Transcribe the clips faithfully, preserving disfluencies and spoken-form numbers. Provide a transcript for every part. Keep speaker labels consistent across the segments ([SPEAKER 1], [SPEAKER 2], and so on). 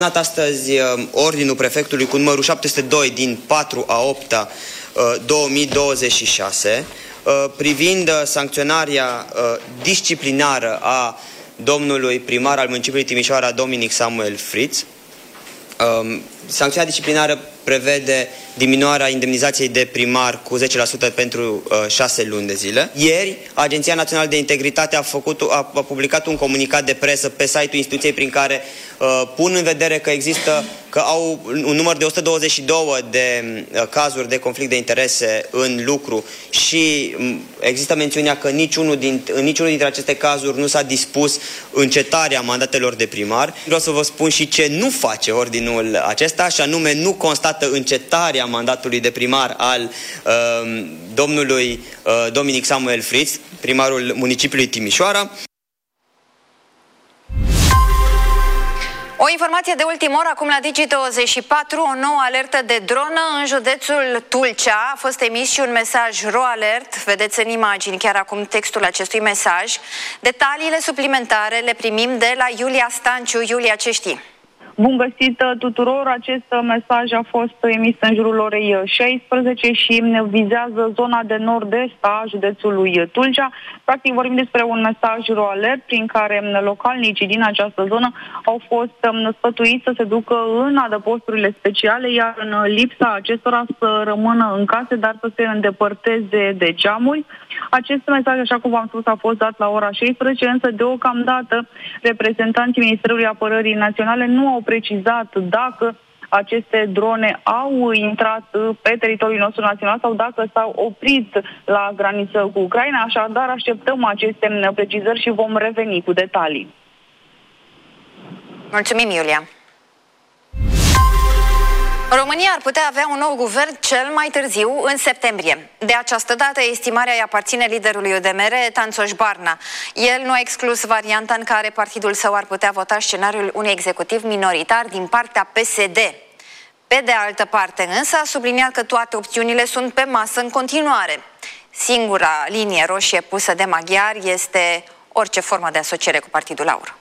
[SPEAKER 1] Astăzi, ordinul prefectului cu numărul șapte sute doi din patru a opta două mii douăzeci și șase privind sancționarea disciplinară a domnului primar al municipiului Timișoara, Dominic Samuel Fritz. Sancțiunea disciplinară prevede diminuarea indemnizației de primar cu zece la sută pentru șase luni de zile. Ieri, Agenția Națională de Integritate a, făcut, a, a publicat un comunicat de presă pe site-ul instituției prin care uh, pun în vedere că există, că au un număr de o sută douăzeci și doi de uh, cazuri de conflict de interese în lucru și um, există mențiunea că niciunul din, în niciunul dintre aceste cazuri nu s-a dispus încetarea mandatelor de primar. Vreau să vă spun și ce nu face ordinul acesta, și anume nu constată încetarea mandatului de primar al uh, domnului uh, Dominic Samuel Fritz, primarul municipiului Timișoara.
[SPEAKER 2] O informație de ultimă oră, acum la Digi douăzeci și patru, o nouă alertă de dronă în județul Tulcea. A fost emis și un mesaj RoAlert. Vedeți în imagini chiar acum textul acestui mesaj. Detaliile suplimentare le primim de la Iulia Stanciu. Iulia, ce știi?
[SPEAKER 3] Bun găsit tuturor! Acest mesaj a fost emis în jurul orei șaisprezece și vizează zona de nord-est a județului Tulcea. Practic vorbim despre un mesaj RoAlert prin care localnicii din această zonă au fost sfătuiți să se ducă în adăposturile speciale, iar în lipsa acestora să rămână în case, dar să se îndepărteze de geamuri. Acest mesaj, așa cum v-am spus, a fost dat la ora șaisprezece, însă deocamdată reprezentanții Ministerului Apărării Naționale nu au precizat dacă aceste drone au intrat pe teritoriul nostru național sau dacă s-au oprit la graniță cu Ucraina. Așadar, așteptăm aceste precizări și vom reveni cu detalii.
[SPEAKER 2] Mulțumim, Iulia! România ar putea avea un nou guvern cel mai târziu, în septembrie. De această dată, estimarea îi aparține liderului U D M R, Tanțoș Barna. El nu a exclus varianta în care partidul său ar putea vota scenariul unui executiv minoritar din partea P S D. Pe de altă parte, însă, a subliniat că toate opțiunile sunt pe masă în continuare. Singura linie roșie pusă de maghiari este orice formă de asociere cu Partidul Aur.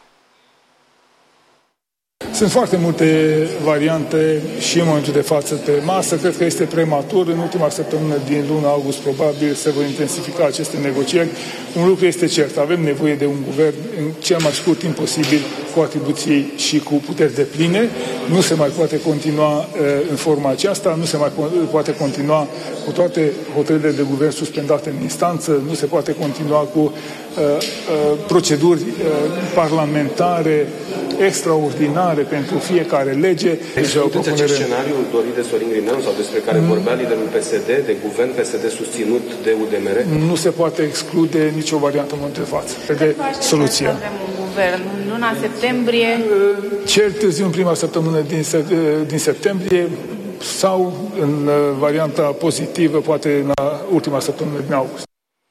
[SPEAKER 4] Sunt foarte multe variante și în momentul de față pe masă. Cred că este prematur. În ultima săptămână din luna august probabil se vor intensifica aceste negocieri. Un lucru este cert. Avem nevoie de un guvern în cel mai scurt timp posibil cu atribuții și cu puteri depline. Nu se mai poate continua uh, în forma aceasta, nu se mai poate continua cu toate hotărârile de guvern suspendate în instanță, nu se poate continua cu uh, uh, proceduri uh, parlamentare extraordinare pentru fiecare lege.
[SPEAKER 5] Excludeți acest scenariu dorit de Sorin Grindeanu sau despre care vorbea liderul P S D, de guvern P S D susținut de U D M R?
[SPEAKER 4] Nu se poate exclude nicio variantă în momentul de față. De soluția.
[SPEAKER 6] Avem un guvern în luna septembrie.
[SPEAKER 4] Cel târziu în prima săptămână din, din septembrie sau în varianta pozitivă, poate în ultima săptămână din august.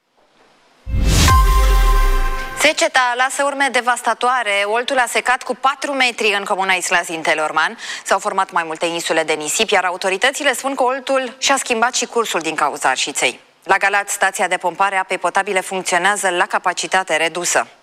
[SPEAKER 2] Seceta lasă urme devastatoare. Oltul a secat cu patru metri în comuna Isla Zintelorman. S-au format mai multe insule de nisip, iar autoritățile spun că Oltul și-a schimbat și cursul din cauza arșiței. La Galați, stația de pompare a apei potabile funcționează la capacitate redusă.